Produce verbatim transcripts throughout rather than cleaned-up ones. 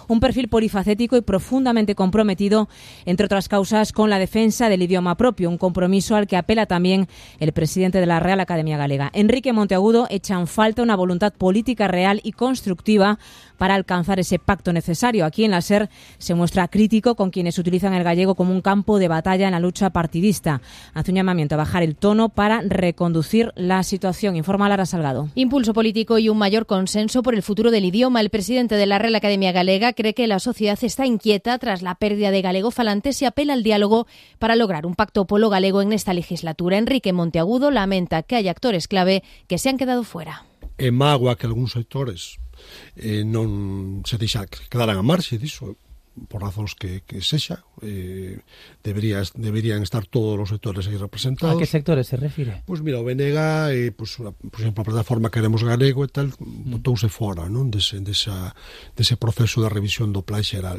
un perfil polifacético y profundamente comprometido, entre otras causas, con la defensa del idioma propio, un compromiso al que apela también el presidente de la Real Academia Galega. Enrique Monteagudo echa en falta una voluntad política real y constructiva para alcanzar ese pacto necesario. Aquí en la SER se muestra crítico con quienes utilizan el gallego como un campo de batalla en la lucha partidista. Hace un llamamiento a bajar el tono para reconducir la situación. Informa Lara Salgado. Impulso político y un mayor consenso por el futuro del idioma. El presidente de la Real Academia Galega cree que la sociedad está inquieta tras la pérdida de galegofalantes y apela al diálogo para lograr un pacto polo-galego en esta legislatura. Enrique Monteagudo lamenta que hay actores clave que se han quedado fuera. É mágoa que algúns sectores eh, non se deixa, quedaran a marxe disso, por razóns que, que sexa. Eh, debería, deberían estar todos os sectores aí representados. A que sectores se refire? Pois mira, o B N G, eh, pues, por exemplo, a plataforma Queremos Galego e tal, mm. botouse fora, non, dese, desa, dese proceso de revisión do plan xeral.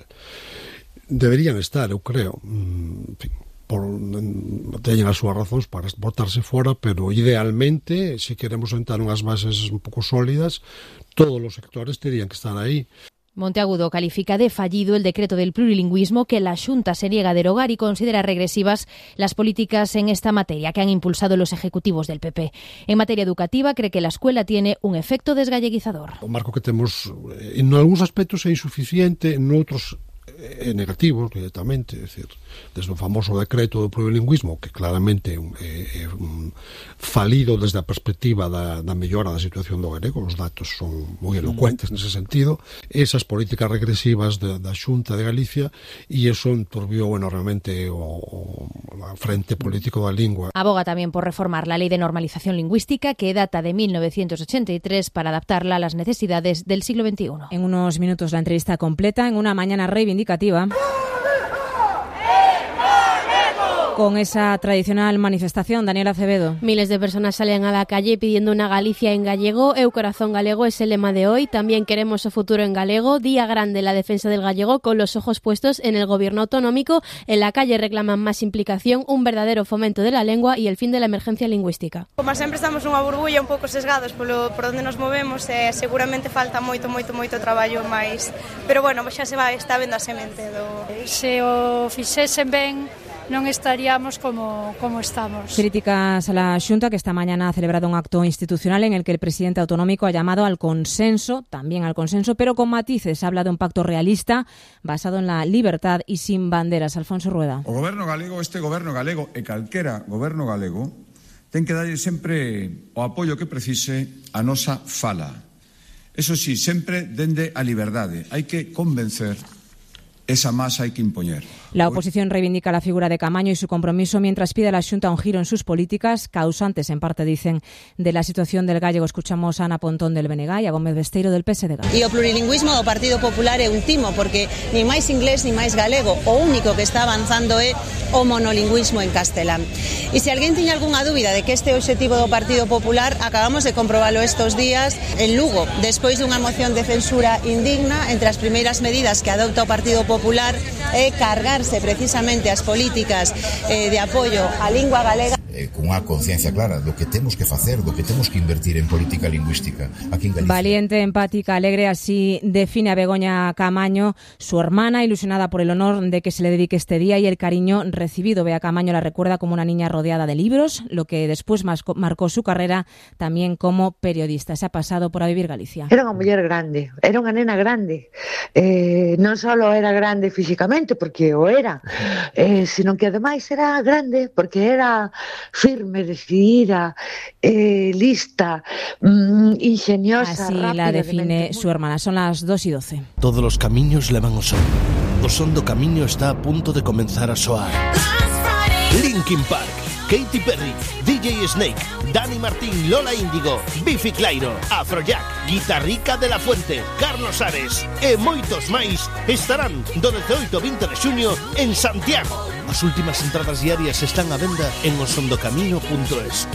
Deberían estar, eu creo, en fin, por, teñen as súas razóns para botarse fora, pero idealmente, se queremos sentar unhas bases un pouco sólidas, todos os sectores terían que estar aí. Monteagudo califica de fallido el decreto del plurilingüismo que la Xunta se niega a derogar y considera regresivas las políticas en esta materia que han impulsado los ejecutivos del P P. En materia educativa, cree que la escuela tiene un efecto desgalleguizador. O marco que temos, en algúns aspectos é insuficiente, en outros é negativo directamente, é dicir, desde o famoso decreto do plurilingüismo, que claramente é, é um, falido desde a perspectiva da, da mellora da situación do galego, os datos son moi elocuentes nese sentido, esas políticas regresivas de, da Xunta de Galicia, e eso enturbiou enormemente o, o a frente político da lingua. Aboga tamén por reformar la Ley de Normalización Lingüística, que data de mil novecientos ochenta y tres, para adaptarla a las necesidades del siglo veintiuno. En unos minutos la entrevista completa en una mañana reivindicativa con esa tradicional manifestación. Daniel Acevedo. Miles de personas salen a la calle pidiendo una Galicia en gallego. Eu corazón galego es el lema de hoy. También queremos o futuro en galego. Día grande la defensa del gallego, con los ojos puestos en el gobierno autonómico. En la calle reclaman más implicación, un verdadero fomento de la lengua y el fin de la emergencia lingüística. Como sempre estamos unha burbulla un pouco sesgados polo, por onde nos movemos, e seguramente falta moito, moito, moito traballo máis. Pero bueno, xa se vai, está vendo a semente do... Se o fixesen ben, non estaríamos como, como estamos. Críticas a la Xunta, que esta mañana ha celebrado un acto institucional en el que el presidente autonómico ha llamado al consenso, también al consenso, pero con matices. Habla de un pacto realista basado en la libertad y sin banderas. Alfonso Rueda. O goberno galego, este goberno galego e calquera goberno galego, ten que darlle sempre o apoio que precise a nosa fala. Eso sí, sempre dende a liberdade. Hai que convencer, esa masa hay que imponer. La oposición reivindica la figura de Caamaño y su compromiso, mientras pide a la Xunta un giro en sus políticas, causantes en parte, dicen, de la situación del gallego. Escuchamos a Ana Pontón del B N G e a Gómez Besteiro del P S D G. E o plurilingüismo do Partido Popular é un timo, porque ni máis inglés ni máis galego. O único que está avanzando é o monolingüismo en castelán. E se alguén tiña algunha dúbida de que este é o obxectivo do Partido Popular, acabamos de comprobalo estos días en Lugo, despois dunha moción de censura indigna. Entre as primeiras medidas que adopta o Partido Popular é cargarse precisamente as políticas eh, de apoio á lingua galega. Eh, con unha conciencia clara do que temos que facer, do que temos que invertir en política lingüística aquí en Galicia. Valiente, empática, alegre, así define a Begoña Caamaño, su hermana, ilusionada por el honor de que se le dedique este día y el cariño recibido. Bea Caamaño la recuerda como una niña rodeada de libros, lo que después marcó su carrera también como periodista. Se ha pasado por A Vivir Galicia. Era unha muller grande, era unha nena grande. Eh, non só era grande físicamente, porque o era, eh, sino que ademais era grande porque era firme, decidida, eh, lista, mmm, ingeniosa, así rápida. La define su hermana. Son las dos y doce. Todos los camiños levan ao son. O son do camiño está a punto de comenzar a soar. Linkin Park, Katy Perry, D J Snake, Dani Martín, Lola Índigo, Bifi Clyro, Afrojack, Guitarrica de la Fuente, Carlos Ares e moitos máis estarán do dezaoito ao vinte de xuño en Santiago. As últimas entradas diarias están á venda en osondocamiño punto es.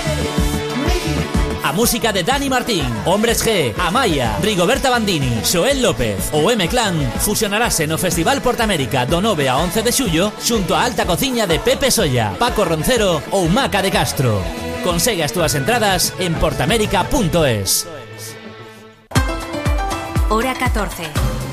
A música de Dani Martín, Hombres G, Amaya, Rigoberta Bandini, Xoel López ou M-Clan fusionarase no Festival Portamérica do nove a once de xullo xunto a Alta Cociña de Pepe Solla, Paco Roncero ou Maca de Castro. Consegue as túas entradas en portamérica punto es. Hora catorce.